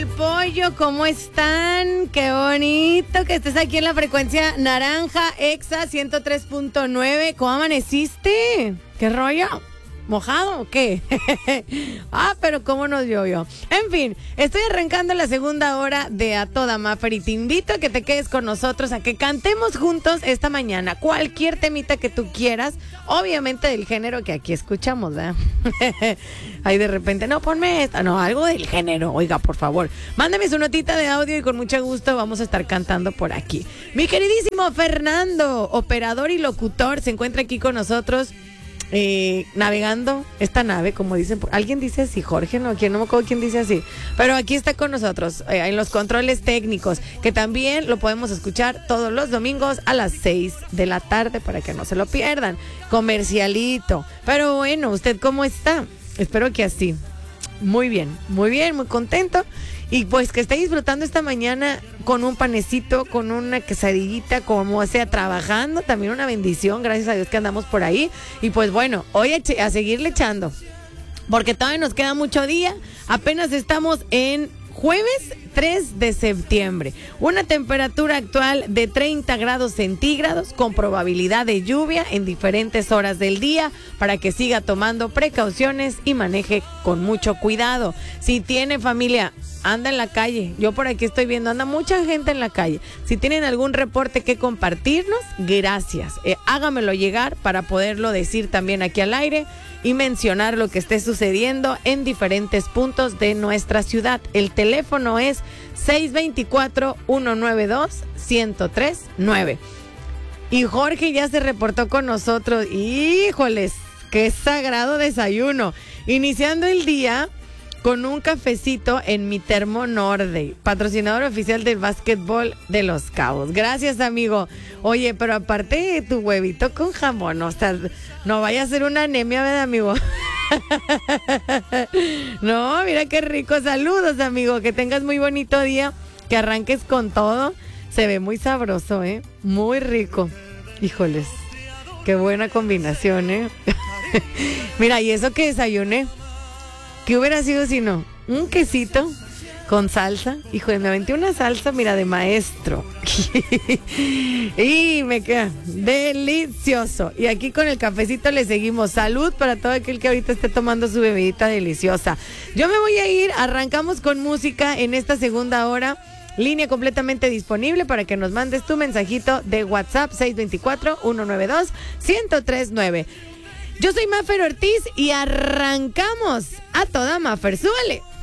pollo, ¿cómo están? Qué bonito que estés aquí en la frecuencia naranja, Exa 103.9. ¿Cómo amaneciste? ¿Qué rollo? ¿Mojado o qué? Pero cómo nos llovió. En fin, estoy arrancando la segunda hora de A Toda Maffer y te invito a que te quedes con nosotros, a que cantemos juntos esta mañana cualquier temita que tú quieras, obviamente del género que aquí escuchamos, ¿verdad? Ahí de repente, no, ponme esta, no, algo del género, oiga, por favor. Mándame su notita de audio y con mucho gusto vamos a estar cantando por aquí. Mi queridísimo Fernando, operador y locutor, se encuentra aquí con nosotros. Navegando esta nave, como dicen, alguien dice así, Jorge, no me acuerdo quién dice así, pero aquí está con nosotros en los controles técnicos, que también lo podemos escuchar todos los domingos a las 6 de la tarde para que no se lo pierdan, comercialito. Pero bueno, ¿usted cómo está? Espero que así. Muy bien, muy contento. Y pues que esté disfrutando esta mañana con un panecito, con una quesadillita, como sea, trabajando. También una bendición, gracias a Dios que andamos por ahí. Y pues bueno, hoy a seguirle echando, porque todavía nos queda mucho día. Apenas estamos en jueves 3 de septiembre. Una temperatura actual de 30 grados centígrados con probabilidad de lluvia en diferentes horas del día, para que siga tomando precauciones y maneje con mucho cuidado. Si tiene familia, anda en la calle. Yo por aquí estoy viendo, anda mucha gente en la calle. Si tienen algún reporte que compartirnos, gracias. Hágamelo llegar para poderlo decir también aquí al aire y mencionar lo que esté sucediendo en diferentes puntos de nuestra ciudad. El teléfono es 624-192-1039. Y Jorge ya se reportó con nosotros. Híjoles, qué sagrado desayuno. Iniciando el día con un cafecito en mi Termo Norte, patrocinador oficial del básquetbol de Los Cabos. Gracias, amigo. Oye, pero aparte tu huevito con jamón, o sea, no vaya a ser una anemia, ¿verdad, amigo? No, mira qué rico. Saludos, amigo. Que tengas muy bonito día, que arranques con todo. Se ve muy sabroso, muy rico. Híjoles, qué buena combinación, Mira, y eso que desayuné, ¿qué hubiera sido si no? Un quesito con salsa. Híjole, me aventé una salsa, mira, de maestro. Y me queda delicioso. Y aquí con el cafecito le seguimos. Salud para todo aquel que ahorita esté tomando su bebidita deliciosa. Yo me voy a ir, arrancamos con música en esta segunda hora. Línea completamente disponible para que nos mandes tu mensajito de WhatsApp 624-192-1039. Yo soy Maffer Ortiz y arrancamos A Toda Maffer. ¡Súbale!